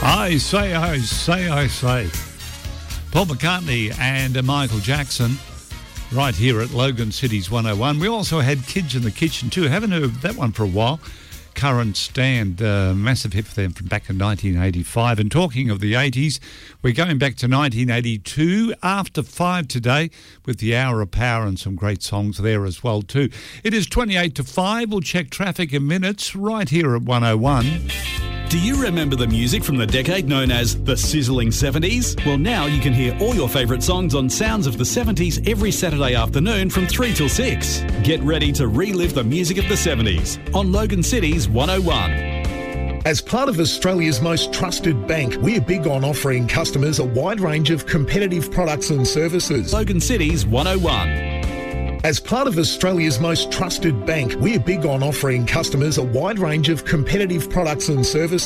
I say. Paul McCartney and Michael Jackson right here at Logan City's 101. We also had Kids in the Kitchen too. Haven't heard that one for a while. Current Stand, massive hit for them from back in 1985. And talking of the 80s, we're going back to 1982 after 5 today with the Hour of Power and some great songs there as well too. It is 28 to 5. We'll check traffic in minutes right here at 101. Do you remember the music from the decade known as the sizzling 70s? Well, now you can hear all your favourite songs on Sounds of the 70s every Saturday afternoon from 3 till 6. Get ready to relive the music of the 70s on Logan City's 101. As part of Australia's most trusted bank, we're big on offering customers a wide range of competitive products and services. Logan City's 101. As part of Australia's most trusted bank, we're big on offering customers a wide range of competitive products and services.